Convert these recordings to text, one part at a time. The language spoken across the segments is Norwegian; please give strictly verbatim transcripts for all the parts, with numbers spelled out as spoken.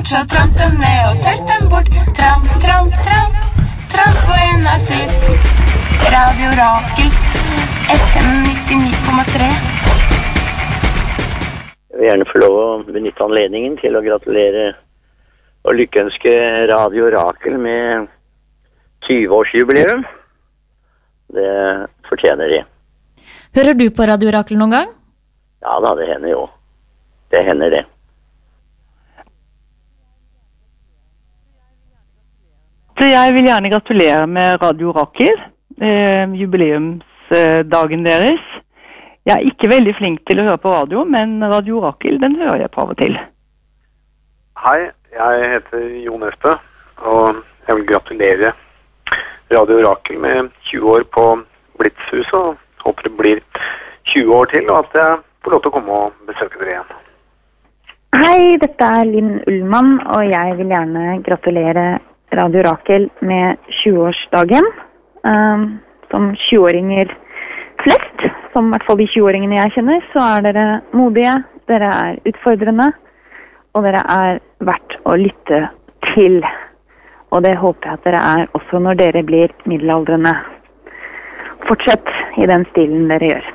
fortsatt tramp dem ned og telt dem bort. Tramp, tramp, tramp, tramp på en nazist. Radio Rakel, F M nittini komma tre. Jeg vil gjerne få lov å benytte anledningen til å gratulere og lykkønske Radio Rakel med tjue-årsjubileum. Det fortjener de. Hører du på Radio Rakel noen gang? Ja da, det hender jo. Det hender det. Jeg vil gjerne gratulere med Radio Rakel, eh, jubileumsdagen deres. Jeg er ikke veldig flink til å høre på radio, men Radio Rakel, den hører jeg på av og til. Hei, jeg heter Jon Østbø, og jeg vil gratulere Radio Rakel med tjue år på Blitzhuset, og håper det blir tjue år til, og at jeg får lov til å komme og besøke dere igjen. Hei, dette er Linn Ullmann, og jeg vil gjerne gratulere Radio Rakel med tjue-årsdagen. Um, som tjue-åringer flest, som i hvert fall de tjue-åringene jeg kjenner, så er dere modige, dere er utfordrende, og dere er verdt å lytte til. Og det håper jeg at dere er også når dere blir middelaldrende. Fortsett i den stilen dere gjør.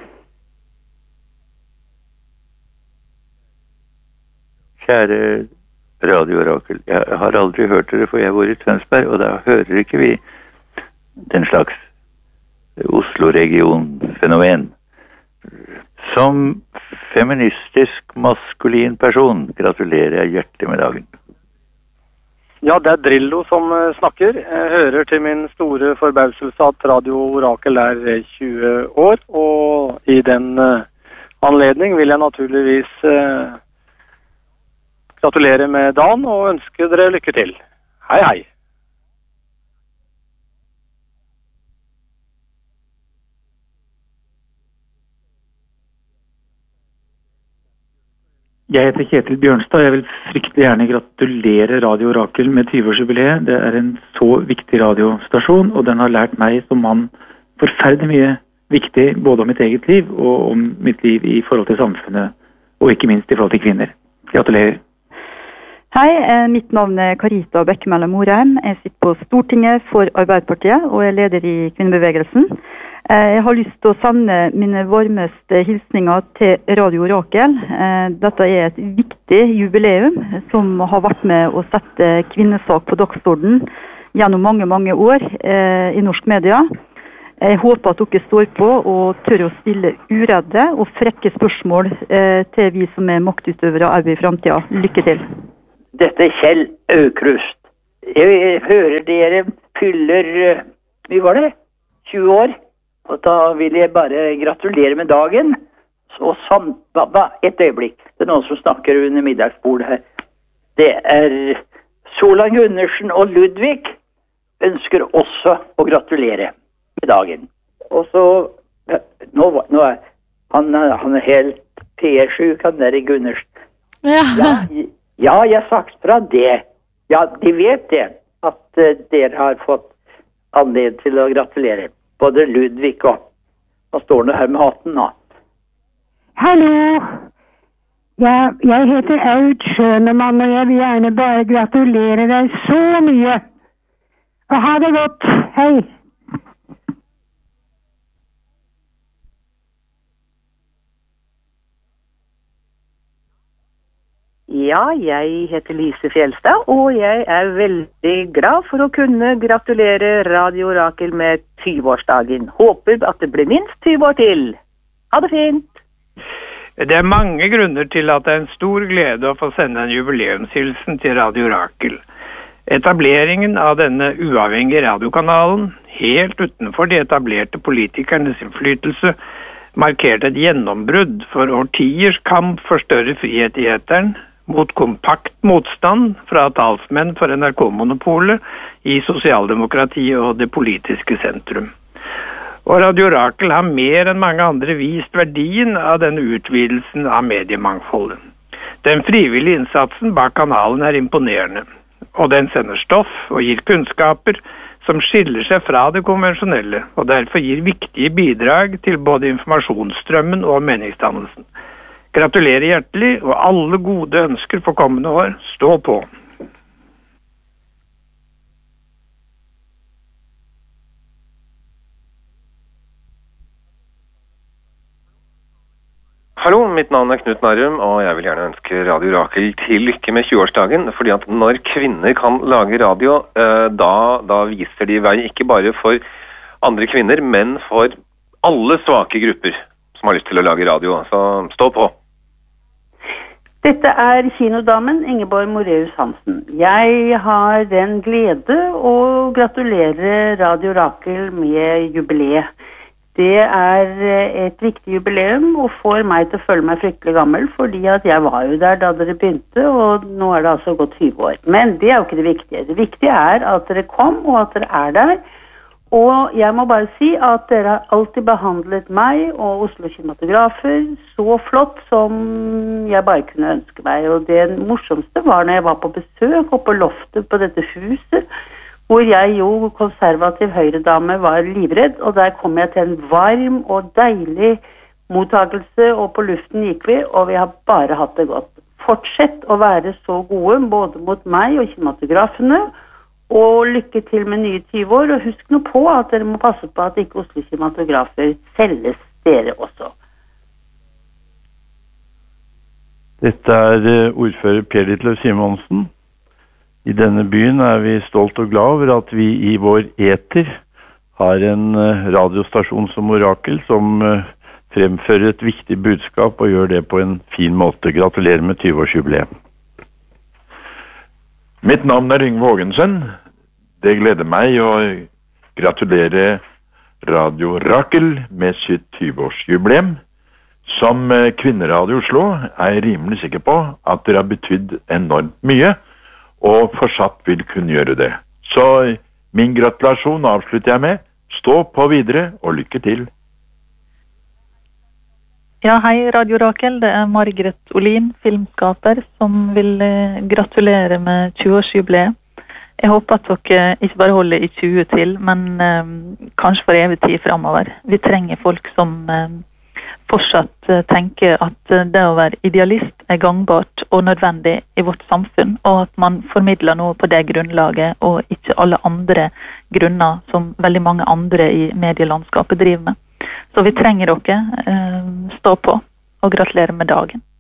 Kjære Radio Rakel, jeg har aldri hørt dere, for jeg bor i Tønsberg, og da hører ikke vi den slags Oslo-region-fenomen. Som feministisk maskulin person gratulerer jeg hjertelig med dagen. Ja, det er Drillo som snakker. Jeg hører til min store forbauselse at Radio Rakel er tjue år, og i den anledning vil jeg naturligvis gratulere med dagen og ønske dere lykke til. Hei, hei. Jeg heter Kjetil Bjørnstad. Jeg vil fryktelig gjerne gratulere Radio Rakel med tjue-årsjubileet. Det er en så viktig radiostasjon, og den har lært meg som mann forferdelig mye viktig, både om mitt eget liv og om mitt liv i forhold til samfunnet, og ikke minst i forhold til kvinner. Gratulerer. Hei, mitt navn er Karita Bekkemelle Morheim. Jeg sitter på Stortinget for Arbeiderpartiet, og er leder i kvinnebevegelsen. Jeg har lyst til å sende mine varmeste hilsninger til Radio Rakel. Dette er et viktig jubileum som har vært med å sette kvinnesak på dagsordenen gjennom mange, mange år i norsk media. Jeg håper at dere står på og tør å stille uredde og frekke spørsmål til vi som er maktutøvere og i fremtiden. Lykke til! Dette er Kjell Aukrust. Jeg hører dere fyller, mye var det? tjue år. Og da vil jeg bare gratulere med dagen. Så samt, hva, et øyeblikk. Det er noen som snakker under middagsbordet her. Det er Solan Gundersen og Ludvig ønsker også å gratulere med dagen. Og så, nå, nå er han, han er helt P R-sjuk, han der i Gundersen. Ja. Ja, ja, jeg har sagt fra det. Ja, de vet det, at uh, dere har fått anledning til å gratulere. Både Ludvig og han står nå her med hatten nå. Hallo! Ja, jeg heter Aud Schønemann, og jeg vil gjerne bare gratulere deg så mye. Og ha det godt. Hei! Ja, jeg heter Lise Fjelstad, og jeg er veldig glad for å kunne gratulere Radio Rakel med tjue-årsdagen. Håper at det blir minst tjue år til. Ha det fint! Det er mange grunner til at det er en stor glede å få sende en jubileumshilsen til Radio Rakel. Etableringen av denne uavhengige radiokanalen, helt utenfor de etablerte politikernes innflytelse, markerte et gjennombrudd for årtiers kamp for større frihet i eteren, mot kompakt motstand fra talsmenn for N R K-monopolet i sosialdemokratiet og det politiske sentrum. Og Radio Rakel har mer enn mange andre vist verdien av denne utvidelsen av mediemangfoldet. Den frivillige innsatsen bak kanalen er imponerende, og den sender stoff og gir kunnskaper som skiller seg fra det konvensjonelle, og derfor gir viktige bidrag til både informasjonsstrømmen og meningsdannelsen. Gratulerer hjertelig, og alle gode ønsker for kommende år. Stå på! Hallo, mitt navn er Knut Narum, og jeg vil gjerne ønske Radio Rakel til lykke med tjueårsdagen, fordi at når kvinner kan lage radio, eh, da, da viser de vei ikke bare for andre kvinner, men for alle svake grupper som har lyst til å lage radio. Så stå på! Dette er kinodamen Ingeborg Moreus Hansen. Jeg har den glede å gratulere Radio Rakel med jubileet. Det er et viktig jubileum og får meg til å føle meg fryktelig gammel, fordi at jeg var jo der da dere begynte, og nå er det altså gått tyve år. Men det er jo ikke det viktige. Det viktige er at dere kom, og at dere er der. Og jeg må bare si at dere har alltid behandlet meg og Oslo Kinematografer så flott som jeg bare kunne ønske meg. Og det morsomste var når jeg var på besøk oppe på loftet på dette huset, hvor jeg jo, konservativ høyredame, var livredd, og der kom jeg til en varm og deilig mottagelse, og på luften gikk vi, og vi har bare hatt det godt. Fortsett å være så gode, både mot meg og kinematografene, og lykke til med nye tyve år, og husk nå på at dere må passe på at ikke Oslo Kinematografer selges dere også. Dette er ordfører Per Ditlev Simonsen. I denne byen er vi stolt og glad over at vi i vår eter har en radiostasjon som Orakel, som fremfører et viktig budskap og gjør det på en fin måte. Gratulerer med tjueårsjubileet. Mitt navn er Yngve Haagensen. Det gleder meg å gratulere Radio Rakel med sitt tjueårsjubileum. Som kvinneradio Oslo er jeg rimelig sikker på at dere har betydd enormt mye, og fortsatt vil kunne gjøre det. Så min gratulasjon avslutter jeg med. Stå på videre, og lykke til. Ja, hei Radio Rakel. Det er Margret Olin, filmskaper, som vil gratulere med tjueårsjubileet. Jeg håper at dere ikke bare holder i tjue til, men eh, kanskje for evig tid fremover. Vi trenger folk som eh, fortsatt tenker at det å være idealist er gangbart og nødvendig i vårt samfunn, og at man formidler noe på det grunnlaget, og ikke alle andre grunner som veldig mange andre i medielandskapet driver med. Så vi trenger dere. Stå på, og gratulerer med dagen.